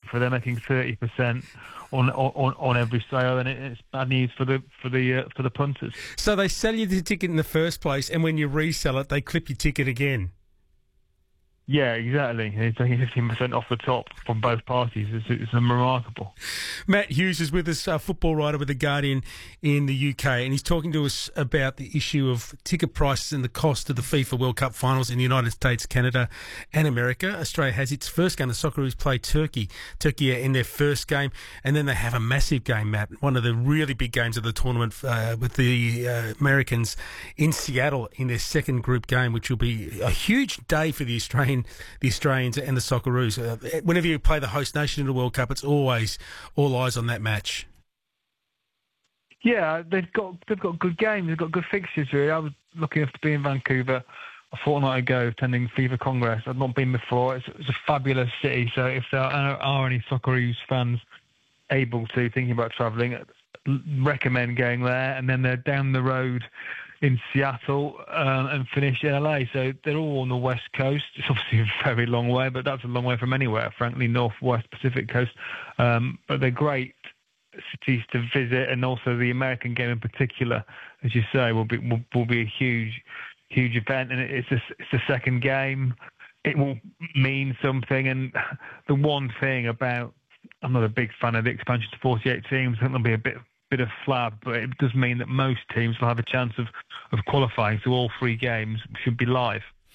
for they're making 30% on every sale, and it's bad news for the punters. So they sell you the ticket in the first place, and when you resell it, they clip your ticket again. Yeah, exactly. It's taking 15% off the top from both parties. It's remarkable. Matt Hughes is with us, a football writer with The Guardian in the UK, and he's talking to us about the issue of ticket prices and the cost of the FIFA World Cup finals in the United States, Canada and America. Australia has its first game. The Socceroos play Turkey in their first game, and then they have a massive game, Matt, one of the really big games of the tournament with the Americans in Seattle in their second group game, which will be a huge day for the Australians and the Socceroos. Whenever you play the host nation in the World Cup, it's always all eyes on that match. Yeah, they've got good games. They've got good fixtures, really. I was lucky enough to be in Vancouver a fortnight ago attending FIFA Congress. I'd not been before. It's a fabulous city. So if there are any Socceroos fans able to, thinking about travelling, recommend going there. And then they're down the road in Seattle and finish in LA. So they're all on the West Coast. It's obviously a very long way, but that's a long way from anywhere, frankly, Northwest Pacific Coast. But they're great cities to visit, and also the American game in particular, as you say, will be a huge event, and it's the second game. It will mean something, and the one thing about, I'm not a big fan of the expansion to 48 teams. I think there'll be a bit of flab, but it does mean that most teams will have a chance of qualifying, so all three games should be live.